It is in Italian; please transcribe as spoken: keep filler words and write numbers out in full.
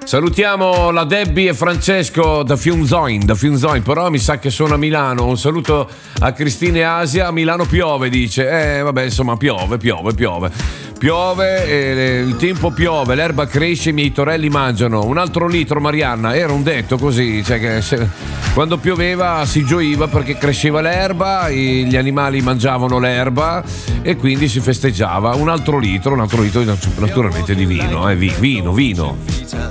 Salutiamo la Debbie e Francesco da Fiumzoin, da Fiumzoin, però mi sa che sono a Milano. Un saluto a Cristina e Asia. A Milano piove, dice. Eh, vabbè, insomma, piove, piove, piove. Piove, eh, il tempo piove, l'erba cresce, i miei torelli mangiano. Un altro litro, Marianna, era un detto così, cioè che se, quando pioveva si gioiva perché cresceva l'erba, i, gli animali mangiavano l'erba e quindi si festeggiava. Un altro litro, un altro litro naturalmente di vino, eh, vino, vino.